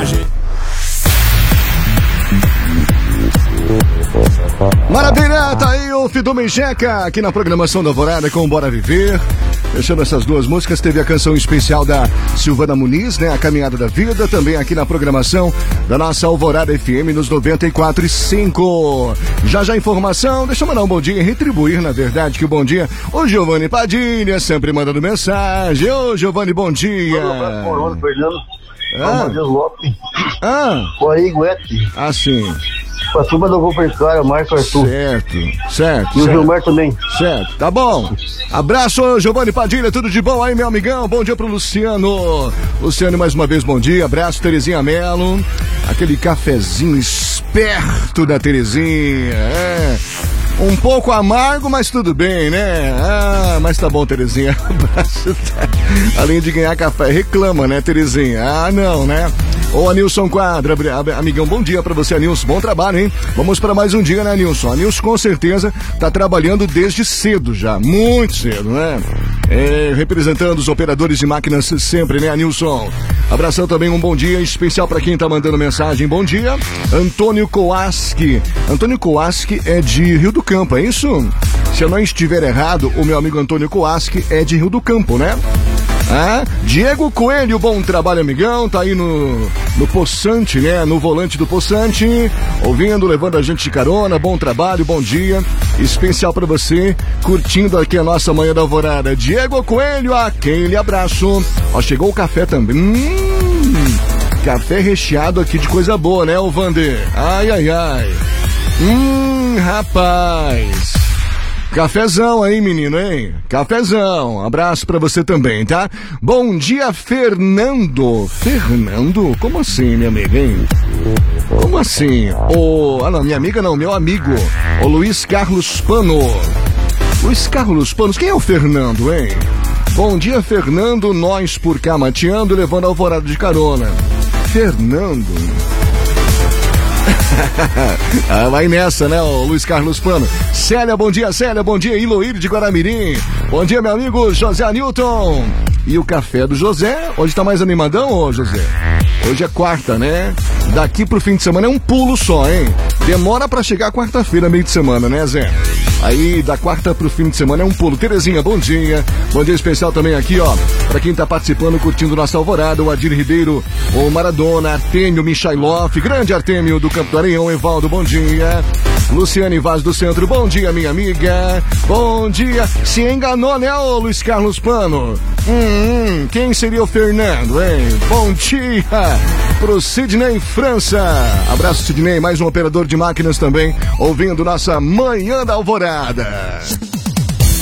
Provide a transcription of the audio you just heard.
hoje. Maravilha, tá aí o Fidu Mencheca aqui na programação da Alvorada com Bora Viver. Fechando essas duas músicas, teve a canção especial da Silvana Muniz, né? A Caminhada da Vida, também aqui na programação da nossa Alvorada FM nos 94.5. Já informação, deixa eu mandar um bom dia e retribuir, na verdade, que o bom dia. Ô Giovanni Padilha, sempre mandando mensagem. Ô Giovanni, bom dia. Olá, Fernando. Matheus Lopes. O aí, Guete. Sim. Com a turma do Volpercara, Marco Arthur. Certo. E o Gilmar também. Certo, tá bom. Abraço, Giovanni Padilha, tudo de bom aí, meu amigão. Bom dia pro Luciano. Luciano, mais uma vez, bom dia. Abraço, Terezinha Melo. Aquele cafezinho esperto da Terezinha. Um pouco amargo, mas tudo bem, né? Mas tá bom, Terezinha. Abraço. Além de ganhar café, reclama, né, Terezinha? Não, né? Ô, Anilson Quadra, amigão, bom dia pra você, Anilson. Bom trabalho, hein? Vamos pra mais um dia, né, Anilson? Anilson, com certeza, tá trabalhando desde cedo já. Muito cedo, né? Representando os operadores de máquinas sempre, né, Anilson? Abração também, um bom dia especial pra quem tá mandando mensagem. Bom dia, Antônio Koaski. Antônio Koaski é de Rio do Campo, é isso? Se eu não estiver errado, o meu amigo Antônio Koaski é de Rio do Campo, né? Diego Coelho, bom trabalho, amigão, tá aí no Poçante, né, no volante do Poçante, ouvindo, levando a gente de carona, bom trabalho, bom dia, especial pra você, curtindo aqui a nossa manhã da Alvorada. Diego Coelho, aquele abraço. Chegou o café também, café recheado aqui de coisa boa, né, o Vander? Ai, rapaz. Cafezão aí, menino, hein? Cafezão. Abraço pra você também, tá? Bom dia, Fernando. Fernando? Como assim, minha amiga, hein? Como assim? Não, minha amiga não, meu amigo. O Luiz Carlos Pano. Luiz Carlos Panos, quem é o Fernando, hein? Bom dia, Fernando. Nós por cá mateando, levando a Alvorada de carona. Fernando... vai nessa, né, o Luiz Carlos Pano. Célia, bom dia, Iloír de Guaramirim. Bom dia, meu amigo José Newton. E o café do José, hoje tá mais animadão, ô José? Hoje é quarta, né? Daqui pro fim de semana é um pulo só, hein? Demora pra chegar quarta-feira, meio de semana, né, Zé? Aí, da quarta pro fim de semana é um pulo. Terezinha, bom dia. Bom dia especial também aqui, ó. Pra quem tá participando, curtindo nossa Alvorada, o Adir Ribeiro, o Maradona, Artêmio Michailov, grande Artêmio do Campo do Areião, Evaldo, bom dia. Luciane Vaz do Centro, bom dia, minha amiga. Bom dia. Se enganou, né, ô Luiz Carlos Pano? Quem seria o Fernando, hein? Bom dia pro Sidney França. Abraço, Sidney, mais um operador de máquinas também, ouvindo nossa Manhã da Alvorada.